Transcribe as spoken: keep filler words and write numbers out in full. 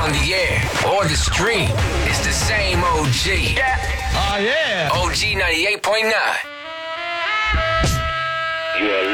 on the air or the stream, it's the same O G. Yeah. Oh, yeah. O G ninety-eight point nine. You are